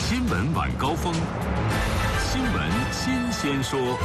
新闻晚高峰，新闻新鲜说。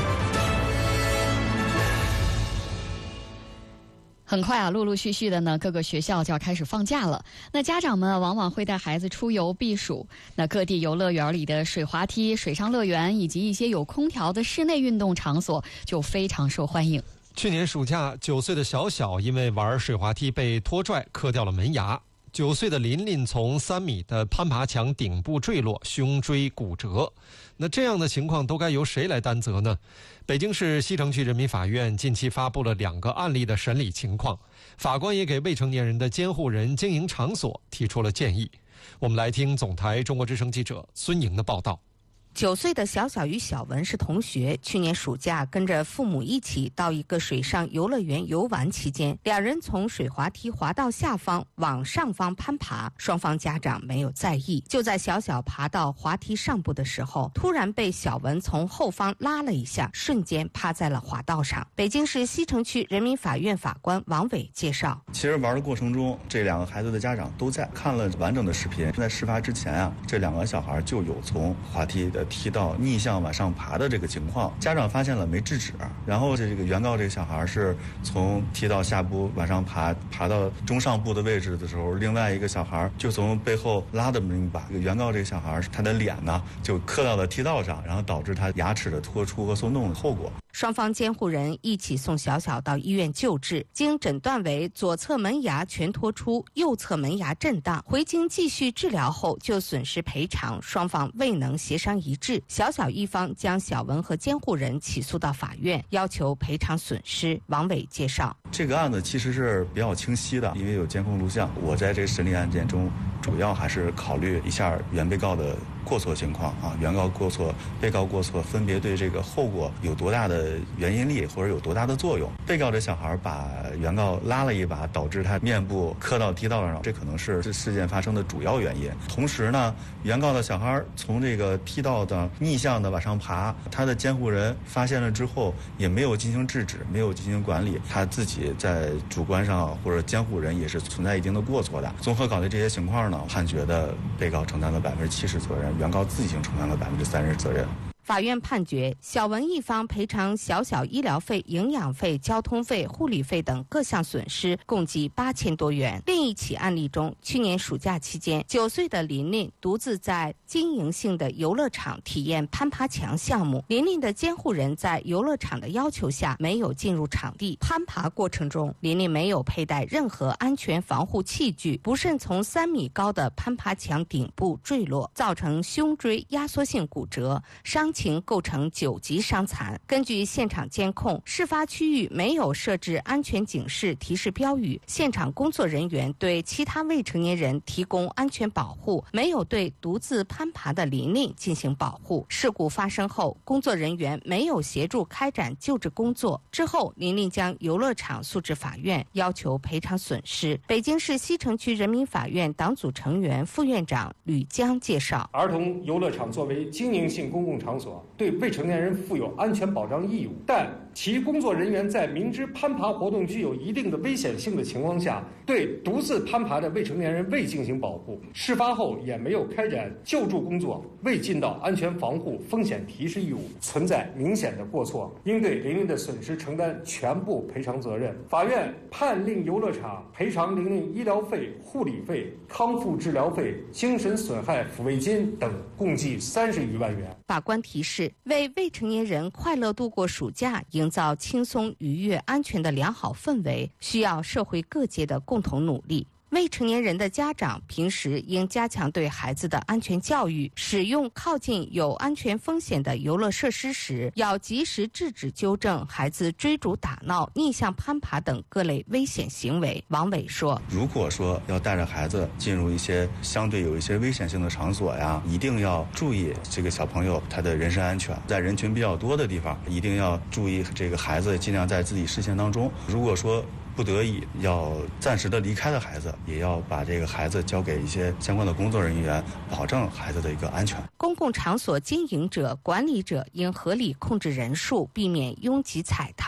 很快啊，陆陆续续的呢，各个学校就要开始放假了。那家长们往往会带孩子出游避暑。那各地游乐园里的水滑梯、水上乐园以及一些有空调的室内运动场所就非常受欢迎。 去年暑假，9岁的小小因为玩水滑梯被拖拽，磕掉了门牙。9岁的琳琳从3米的攀爬墙顶部坠落，胸椎骨折。那这样的情况都该由谁来担责呢？北京市西城区人民法院近期发布了2个案例的审理情况，法官也给未成年人的监护人、经营场所提出了建议。我们来听总台中国之声记者孙莹的报道。 9岁的小小与小文是同学，去年暑假跟着父母一起到一个水上游乐园游玩期间，两人从水滑梯滑到下方往上方攀爬，双方家长没有在意。就在小小爬到滑梯上部的时候，突然被小文从后方拉了一下，瞬间趴在了滑道上。北京市西城区人民法院法官王伟介绍， 其实玩的过程中，这2个孩子的家长都在，看了完整的视频。在事发之前啊，这2个小孩就有从滑梯的梯道逆向往上爬的这个情况，家长发现了没制止，然后这个原告这个小孩是从梯道下部往上爬到中上部的位置的时候，另外一个小孩就从背后拉的门把原告这个小孩他的脸呢就磕到了梯道上，然后导致他牙齿的脱出和松动的后果。 双方监护人一起送小小到医院救治，经诊断为左侧门牙全脱出，右侧门牙震荡，回京继续治疗后就损失赔偿，双方未能协商一致，小小一方将小文和监护人起诉到法院，要求赔偿损失。王伟介绍， 这个案子其实是比较清晰的，因为有监控录像。我在这个审理案件中，主要还是考虑一下原被告的过错情况啊，原告过错、被告过错分别对这个后果有多大的原因力或者有多大的作用。被告这小孩把原告拉了一把，导致他面部磕到梯道上，这可能是这事件发生的主要原因。同时呢，原告的小孩从这个梯道的逆向的往上爬，他的监护人发现了之后也没有进行制止，没有进行管理，他自己在主观上或者监护人也是存在一定的过错的。综合考虑这些情况呢，判决的被告承担了70%责任，原告自行承担了30%责任。 法院判决小文一方赔偿小小医疗费、营养费、交通费、护理费等各项损失，共计8000多元。另一起案例中，去年暑假期间，9岁的琳琳独自在经营性的游乐场体验攀爬墙项目。琳琳的监护人在游乐场的要求下没有进入场地，攀爬过程中，琳琳没有佩戴任何安全防护器具，不慎从3米高的攀爬墙顶部坠落，造成胸椎压缩性骨折，伤情构成9级伤残。根据现场监控，事发区域没有设置安全警示提示标语，现场工作人员对其他未成年人提供安全保护，没有对独自攀爬的琳琳进行保护。事故发生后，工作人员没有协助开展救治工作。之后，琳琳将游乐场诉至法院，要求赔偿损失。北京市西城区人民法院党组成员、副院长吕江介绍， 儿童游乐场作为经营性公共场所，对未成年人负有安全保障义务，但其工作人员在明知攀爬活动具有一定的危险性的情况下，对独自攀爬的未成年人未进行保护，事发后也没有开展救助工作，未尽到安全防护风险提示义务，存在明显的过错，应对琳琳的损失承担全部赔偿责任。法院判令游乐场赔偿琳琳医疗费、护理费、康复治疗费、精神损害抚慰金等共计30余万元。 法官提示，为未成年人快乐度过暑假，营造轻松、愉悦、安全的良好氛围，需要社会各界的共同努力。未成年人的家长平时应加强对孩子的安全教育，使用靠近有安全风险的游乐设施时，要及时制止纠正孩子追逐打闹、逆向攀爬等各类危险行为。王伟说， 如果说要带着孩子进入一些相对有一些危险性的场所呀，一定要注意这个小朋友他的人身安全，在人群比较多的地方一定要注意这个孩子尽量在自己视线当中，如果说不得已要暂时的离开的孩子，也要把这个孩子交给一些相关的工作人员，保证孩子的一个安全。 公共场所经营者、管理者应合理控制人数，避免拥挤踩踏。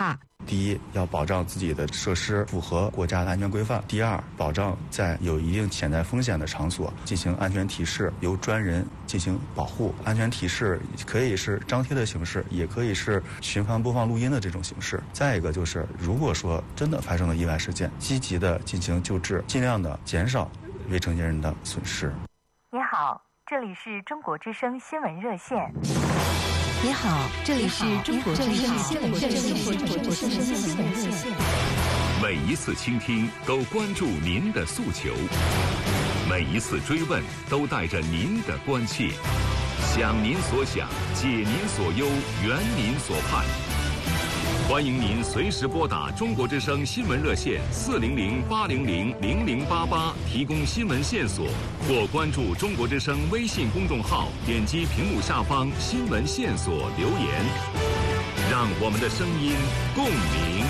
第一，要保障自己的设施符合国家的安全规范；第二，保障在有一定潜在风险的场所进行安全提示，由专人进行保护。安全提示可以是张贴的形式，也可以是循环播放录音的这种形式。再一个就是，如果说真的发生了意外事件，积极的进行救治，尽量的减少未成年人的损失。 你好，这里是中国之声新闻热线。 你好，这里是中国之声新闻热线。 每一次倾听都关注您的诉求，每一次追问都带着您的关切，想您所想，解您所忧，圆您所盼。欢迎您随时拨打中国之声新闻热线400-800-0088提供新闻线索，或关注中国之声微信公众号，点击屏幕下方新闻线索留言，让我们的声音共鸣。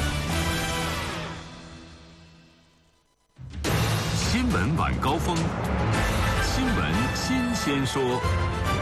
新闻晚高峰，新闻新鲜说。